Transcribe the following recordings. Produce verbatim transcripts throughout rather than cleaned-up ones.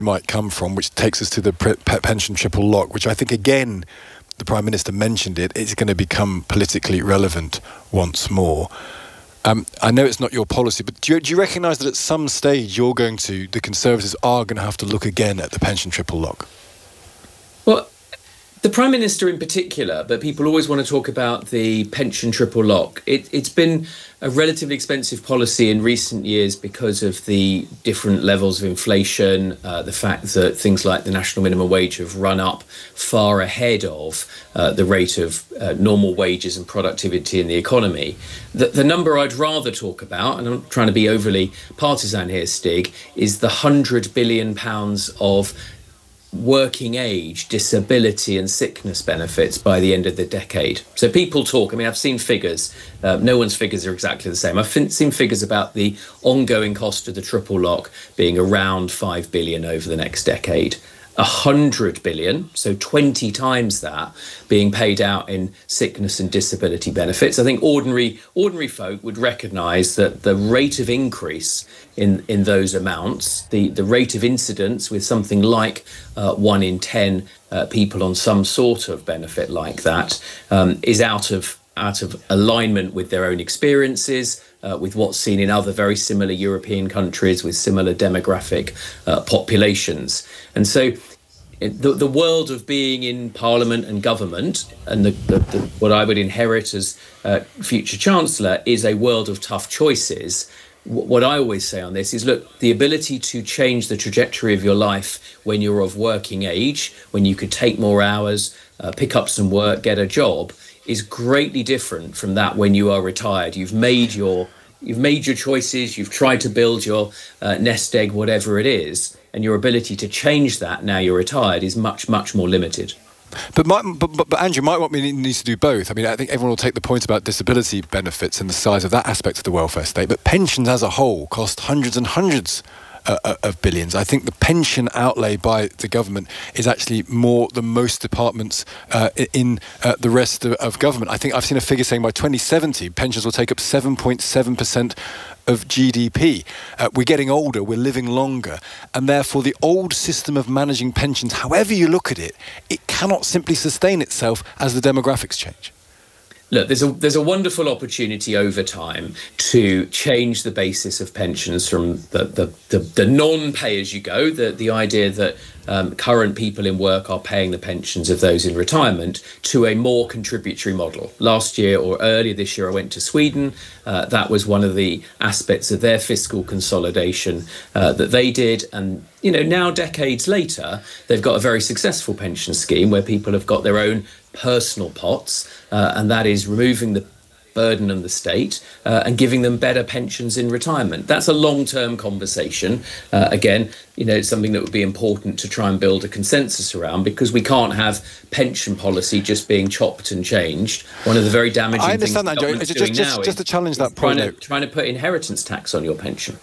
might come from, which takes us to the pre- pension triple lock, which I think, again, the Prime Minister mentioned it, it's going to become politically relevant once more. Um, I know it's not your policy, but do you, do you recognise that at some stage you're going to, the Conservatives are going to have to look again at the pension triple lock? Well, the Prime Minister in particular, but people always want to talk about the pension triple lock. It, it's been a relatively expensive policy in recent years because of the different levels of inflation, uh, the fact that things like the national minimum wage have run up far ahead of uh, the rate of uh, normal wages and productivity in the economy. The, the number I'd rather talk about, and I'm not trying to be overly partisan here, Stig, is the one hundred billion pounds of working age, disability and sickness benefits by the end of the decade. So people talk, I mean, I've seen figures, uh, no one's figures are exactly the same. I've fin- seen figures about the ongoing cost of the triple lock being around five billion over the next decade. one hundred billion, so twenty times that, being paid out in sickness and disability benefits. I think ordinary ordinary folk would recognise that the rate of increase in, in those amounts, the, the rate of incidence with something like uh, one in ten uh, people on some sort of benefit like that um, is out of out of alignment with their own experiences, uh, with what's seen in other very similar European countries with similar demographic uh, populations. And so the, the world of being in Parliament and government, and the, the, the, what I would inherit as uh, future Chancellor, is a world of tough choices. What I always say on this is, look, the ability to change the trajectory of your life when you're of working age, when you could take more hours, uh, pick up some work, get a job, is greatly different from that when you are retired. You've made your you've made your choices, you've tried to build your uh, nest egg, whatever it is, and your ability to change that now you're retired is much, much more limited. But, my, but, but, but Andrew, might want me needs to do both. I mean, I think everyone will take the point about disability benefits and the size of that aspect of the welfare state, but pensions as a whole cost hundreds and hundreds Uh, of billions. I think the pension outlay by the government is actually more than most departments uh, in uh, the rest of, of government. I think I've seen a figure saying by twenty seventy, pensions will take up seven point seven percent of G D P. Uh, we're getting older, we're living longer, and therefore the old system of managing pensions, however you look at it, it cannot simply sustain itself as the demographics change. Look, there's a there's a wonderful opportunity over time to change the basis of pensions from the the, the, the non-pay-as-you-go, the, the idea that um, current people in work are paying the pensions of those in retirement, to a more contributory model. Last year or earlier this year, I went to Sweden. Uh, that was one of the aspects of their fiscal consolidation uh, that they did. And, you know, now decades later, they've got a very successful pension scheme where people have got their own personal pots, uh, and that is removing the burden on the state uh, and giving them better pensions in retirement. That's a long-term conversation. Uh, again, you know, it's something that would be important to try and build a consensus around, because we can't have pension policy just being chopped and changed. One of the very damaging I understand things that, Joe. just, just, just, just to challenge that point, trying to, trying to put inheritance tax on your pension.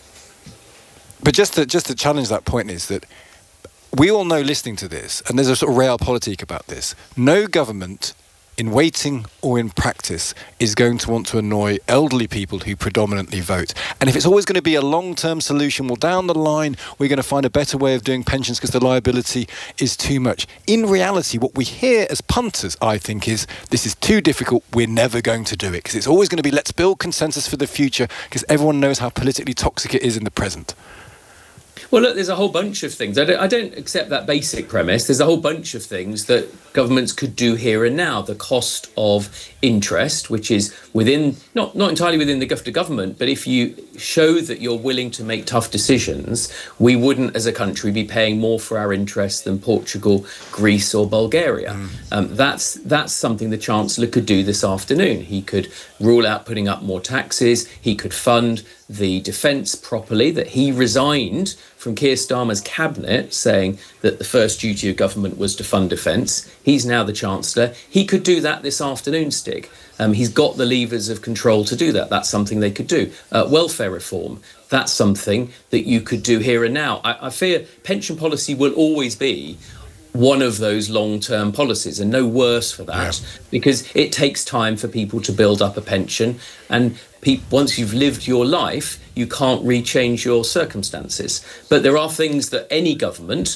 But just to, just to challenge that point is that we all know, listening to this, and there's a sort of realpolitik about this, no government in waiting or in practice is going to want to annoy elderly people who predominantly vote. And if it's always going to be a long-term solution, well, down the line, we're going to find a better way of doing pensions because the liability is too much. In reality, what we hear as punters, I think, is this is too difficult, we're never going to do it. Because it's always going to be, let's build consensus for the future, because everyone knows how politically toxic it is in the present. Well, look, there's a whole bunch of things. I don't, I don't accept that basic premise. There's a whole bunch of things that governments could do here and now. The cost of interest, which is within, not, not entirely within the gift of government, but if you show that you're willing to make tough decisions, we wouldn't as a country be paying more for our interest than Portugal, Greece or Bulgaria. Mm. Um, that's, that's something the Chancellor could do this afternoon. He could rule out putting up more taxes. He could fund the defence properly, that he resigned from Keir Starmer's cabinet saying that the first duty of government was to fund defence. He's now the Chancellor. He could do that this afternoon, Stig. Um, he's got the levers of control to do that. That's something they could do. Uh, welfare reform, that's something that you could do here and now. I, I fear pension policy will always be one of those long-term policies, and no worse for that, yeah. because it takes time for people to build up a pension, and pe- once you've lived your life, you can't rechange your circumstances. But there are things that any government